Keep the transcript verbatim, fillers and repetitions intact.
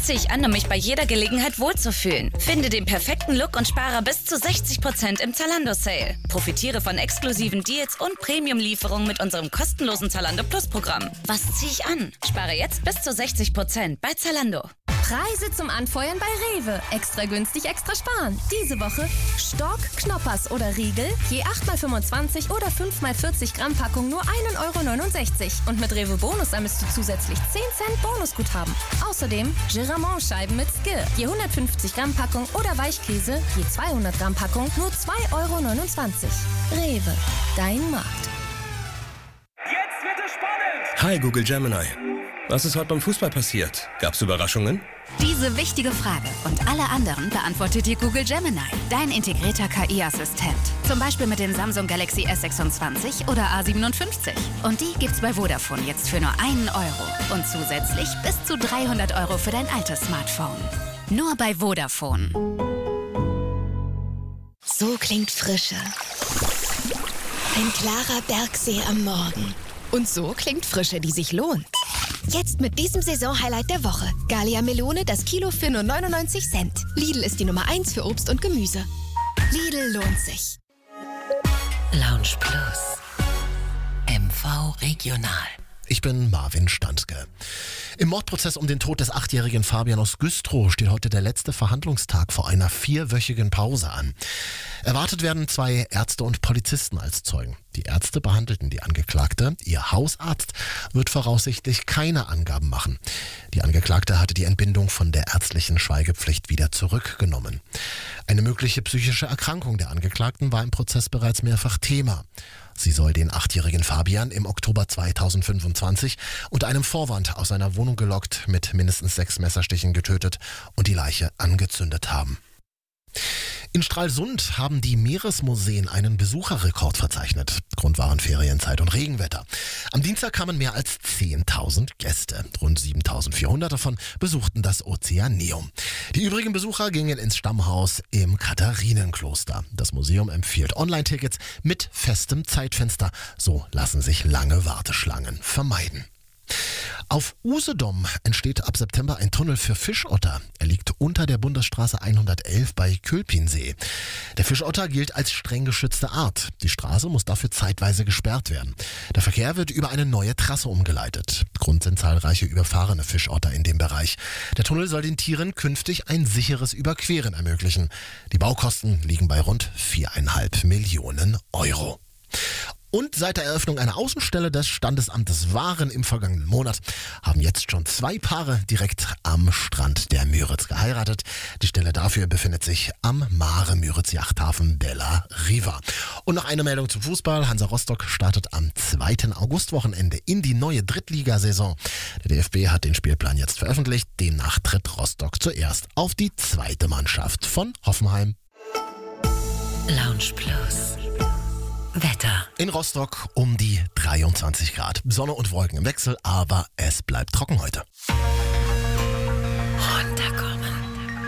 ziehe ich an, um mich bei jeder Gelegenheit wohlzufühlen? Finde den perfekten Look und spare bis zu sechzig Prozent im Zalando-Sale. Profitiere von exklusiven Deals und Premium-Lieferungen mit unserem kostenlosen Zalando Plus-Programm. Was ziehe ich an? Spare jetzt bis zu sechzig Prozent bei Zalando. Preise zum Anfeuern bei Rewe. Extra günstig, extra sparen. Diese Woche Stork, Knoppers oder Riegel, je acht mal fünfundzwanzig oder fünf mal vierzig Gramm Packung nur ein Euro neunundsechzig. Und mit Rewe Bonus ermisst du zusätzlich zehn Cent Bonusguthaben. Außerdem Giramont-Scheiben mit Skir, je hundertfünfzig Gramm Packung oder Weichkäse, je zweihundert Gramm Packung nur zwei Euro neunundzwanzig. Rewe, dein Markt. Jetzt wird es spannend! Hi Google Gemini. Was ist heute beim Fußball passiert? Gab's Überraschungen? Diese wichtige Frage und alle anderen beantwortet dir Google Gemini, dein integrierter K I-Assistent. Zum Beispiel mit dem Samsung Galaxy S sechsundzwanzig oder A siebenundfünfzig. Und die gibt's bei Vodafone jetzt für nur einen Euro. Und zusätzlich bis zu dreihundert Euro für dein altes Smartphone. Nur bei Vodafone. So klingt Frische. Ein klarer Bergsee am Morgen. Und so klingt Frische, die sich lohnt. Jetzt mit diesem Saison-Highlight der Woche. Gallia Melone, das Kilo für nur neunundneunzig Cent. Lidl ist die Nummer eins für Obst und Gemüse. Lidl lohnt sich. Lounge Plus. M V Regional. Ich bin Marvin Standke. Im Mordprozess um den Tod des achtjährigen Fabian aus Güstrow steht heute der letzte Verhandlungstag vor einer vierwöchigen Pause an. Erwartet werden zwei Ärzte und Polizisten als Zeugen. Die Ärzte behandelten die Angeklagte. Ihr Hausarzt wird voraussichtlich keine Angaben machen. Die Angeklagte hatte die Entbindung von der ärztlichen Schweigepflicht wieder zurückgenommen. Eine mögliche psychische Erkrankung der Angeklagten war im Prozess bereits mehrfach Thema. Sie soll den achtjährigen Fabian im Oktober zweitausendfünfundzwanzig unter einem Vorwand aus seiner Wohnung gelockt, mit mindestens sechs Messerstichen getötet und die Leiche angezündet haben. In Stralsund haben die Meeresmuseen einen Besucherrekord verzeichnet. Grund waren Ferienzeit und Regenwetter. Am Dienstag kamen mehr als zehntausend Gäste. Rund siebentausendvierhundert davon besuchten das Ozeaneum. Die übrigen Besucher gingen ins Stammhaus im Katharinenkloster. Das Museum empfiehlt Online-Tickets mit festem Zeitfenster. So lassen sich lange Warteschlangen vermeiden. Auf Usedom entsteht ab September ein Tunnel für Fischotter. Er liegt unter der Bundesstraße hundertelf bei Külpinsee. Der Fischotter gilt als streng geschützte Art. Die Straße muss dafür zeitweise gesperrt werden. Der Verkehr wird über eine neue Trasse umgeleitet. Grund sind zahlreiche überfahrene Fischotter in dem Bereich. Der Tunnel soll den Tieren künftig ein sicheres Überqueren ermöglichen. Die Baukosten liegen bei rund viereinhalb Millionen Euro. Und seit der Eröffnung einer Außenstelle des Standesamtes Waren im vergangenen Monat haben jetzt schon zwei Paare direkt am Strand der Müritz geheiratet. Die Stelle dafür befindet sich am Mare-Müritz-Yachthafen Della Riva. Und noch eine Meldung zum Fußball. Hansa Rostock startet am zweiten Augustwochenende in die neue Drittligasaison. Der D F B hat den Spielplan jetzt veröffentlicht. Demnach tritt Rostock zuerst auf die zweite Mannschaft von Hoffenheim. Lounge Plus. Wetter. In Rostock um die dreiundzwanzig Grad. Sonne und Wolken im Wechsel, aber es bleibt trocken heute. Runterkommen.